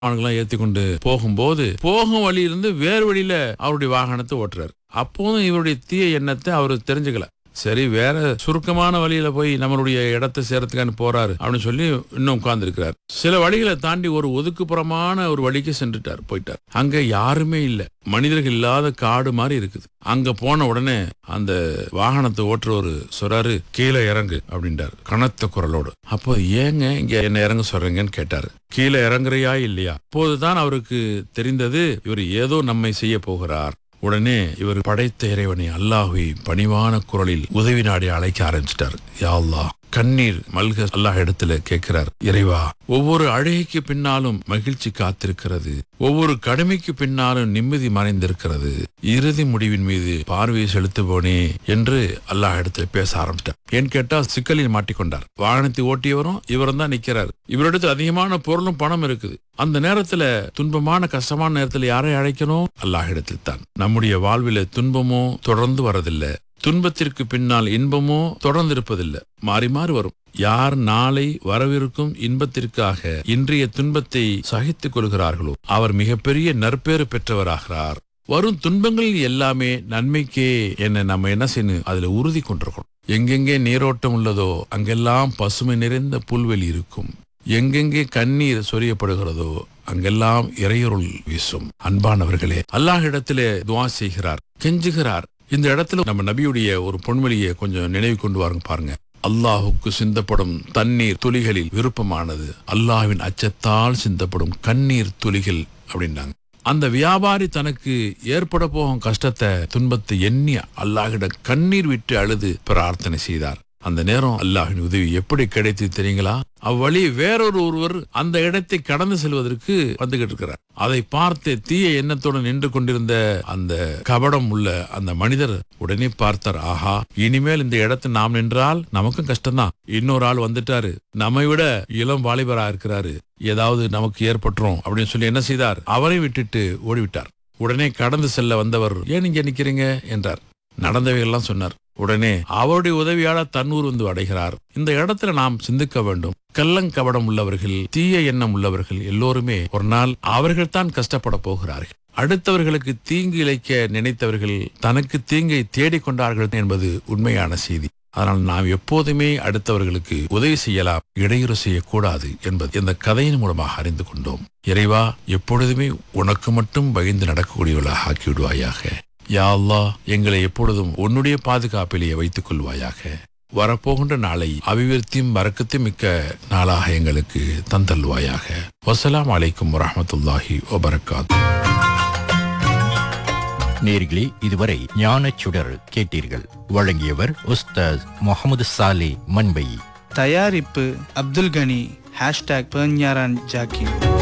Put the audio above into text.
அவனுக்கெல்லாம் ஏத்தி கொண்டு போகும்போது போகும் வழியிலிருந்து வேறு வழியில அவருடைய வாகனத்தை ஓட்டுறாரு. அப்போதும் இவருடைய தீய எண்ணத்தை அவரு தெரிஞ்சுக்கல. சரி, வேற சுருக்கமான வழியில போய் நம்மளுடைய இடத்தை சேரத்துக்கான போறாரு அப்படின்னு சொல்லி இன்னும் உட்கார்ந்து இருக்கிறார். சில வழிகளை தாண்டி ஒரு ஒதுக்குப்புறமான ஒரு வழிக்கு போயிட்டார். அங்க யாருமே இல்ல, மனிதர்கள் இல்லாத காடு மாதிரி இருக்குது. அங்க போன உடனே அந்த வாகனத்தை ஓட்டுறவரு சொல்றாரு, கீழே இறங்கு அப்படின்றாரு கனத்த குரலோடு. அப்போ ஏங்க இங்க என்ன இறங்க சொல்றீங்கன்னு கேட்டாரு. கீழே இறங்குறியா இல்லையா? அப்போதுதான் அவருக்கு தெரிந்தது, இவர் ஏதோ நம்மை செய்ய போகிறார். உடனே இவர் படைத்த இறைவனை அல்லாஹ்வை பணிவான குரலில் உதவி நாடி அழைக்க ஆரம்பிச்சிட்டார். யா அல்லாஹ், கண்ணீர் மல்க அல்லாஹ் இடத்துல கேட்கிறார், இறைவா, ஒவ்வொரு அழுகைக்கு பின்னாலும் மகிழ்ச்சி காத்திருக்கிறது, ஒவ்வொரு கடமைக்கு பின்னாலும் நிம்மதி மறைந்திருக்கிறது, இறுதி முடிவின் மீது பார்வையை செலுத்துவோனே என்று அல்லாஹ் இடத்துல பேச ஆரம்பிச்சிட்டார். ஏன் கேட்டா சிக்கலில் மாட்டிக்கொண்டார். வாகனத்தை ஓட்டியவரும் இவரும் தான் நிக்கிறார். இவரிடத்துல அதிகமான பொருளும் பணம் இருக்குது. அந்த நேரத்துல துன்பமான கஷ்டமான நேரத்துல யாரை அழைக்கணும்? அல்லாஹ் இடத்தில் தான். நம்முடைய வாழ்வில துன்பமோ தொடர்ந்து வரதில்லை, துன்பத்திற்கு பின்னால் இன்பமோ தொடர்ந்து இருப்பதில்லை, மாறி மாறி வரும். யார் நாளை வரவிருக்கும் இன்பத்திற்காக இன்றைய துன்பத்தை சகித்துக் கொள்கிறார்களோ அவர் மிகப்பெரிய நற்பேறு பெற்றவராகிறார். வரும் துன்பங்கள் எல்லாமே நன்மைக்கே என்ன நம்ம என்ன செய்யணும்? அதுல உறுதி கொண்டிருக்கணும். எங்கெங்கே நீரோட்டம் உள்ளதோ அங்கெல்லாம் பசுமை நிறைந்த புல்வெளி இருக்கும். எங்கெங்கே கண்ணீர் சொரியப்படுகிறதோ அங்கெல்லாம் இறையருள் வீசும். அன்பானவர்களே, அல்லாஹ் இடத்திலே துஆ செய்கிறார், கெஞ்சுகிறார். இந்த இடத்துல நம்ம நபியுடைய ஒரு பொன்மொழியை கொஞ்சம் நினைவு கொண்டு வாருங்க பாருங்க. அல்லாஹுக்கு சிந்தப்படும் தண்ணீர் துளிகளில் விருப்பமானது அல்லாஹ்வின் அச்சத்தால் சிந்தப்படும் கண்ணீர் துளிகள் அப்படின்னாங்க. அந்த வியாபாரி தனக்கு ஏற்பட போகும் கஷ்டத்தை துன்பத்தை எண்ணி அல்லாஹ்விடம் கண்ணீர் விட்டு அழுது பிரார்த்தனை செய்தார். அந்த நேரம் அல்லாஹ்வின் உதவி எப்படி கிடைத்து தெரியுங்களா? அவ்வழி ஒருவர் அந்த இடத்தை கடந்து செல்வதற்கு வந்துகிட்டு இருக்கிறார். அதை பார்த்து தீய எண்ணத்துடன் நின்று கொண்டிருந்த அந்த கபடம் உள்ள அந்த மனிதர் உடனே பார்த்தார், ஆஹா, இனிமேல் இந்த இடத்தை நாம் நின்றால் நமக்கும் கஷ்டம்தான். இன்னொரு ஆள் வந்துட்டாரு, நம்மை விட இளம் வாலிபரா இருக்கிறாரு, ஏதாவது நமக்கு ஏற்பட்டுரும் அப்படின்னு சொல்லி என்ன செய்தார்? அவரை விட்டுட்டு ஓடிவிட்டார். உடனே கடந்து செல்ல வந்தவர், ஏன் இங்க நிக்கிறீங்க என்றார். நடந்தவையெல்லாம் சொன்னார். உடனே அவருடைய உதவியாளர் தன்னூர் வந்து அடைகிறார். இந்த இடத்துல நாம் சிந்திக்க வேண்டும். கள்ளங்கபடம் உள்ளவர்கள், தீய எண்ணம் உள்ளவர்கள் எல்லோருமே ஒரு நாள் அவர்கள் தான் கஷ்டப்பட போகிறார்கள். அடுத்தவர்களுக்கு தீங்கு இழைக்க நினைத்தவர்கள் தனக்கு தீங்கை தேடிக்கொண்டார்கள் என்பது உண்மையான செய்தி. அதனால் நாம் எப்போதுமே அடுத்தவர்களுக்கு உதவி செய்யலாம், இடையூறு செய்யக்கூடாது என்பது இந்த கதையின் மூலமாக அறிந்து கொண்டோம். இறைவா, எப்பொழுதுமே உனக்கு மட்டும் பயந்து நடக்கக்கூடியவர்களாக ஆக்கிவிடுவாயாக. யா அல்லாஹ், எங்களை எப்பொழுதும் உன்னுடைய பாதுகாப்பிலேயே வைத்துக் கொள்வாயாக. வரப்போகின்ற நாளை அபிவிருத்தியும் பரக்கத்தும் மிக்க நாளாக எங்களுக்கு தந்தல்வாயாக. வஸ்ஸலாமு அலைக்கும் வரஹ்மத்துல்லாஹி வபரகாத்துஹு. நேயர்களே, இதுவரை ஞானச் சுடர் கேட்டீர்கள். வழங்கியவர் உஸ்தாஸ் முகமது சாலே மண்பை. தயாரிப்பு அப்துல் கனி. #பேஞ்ஞாரான் ஜாக்கிர்.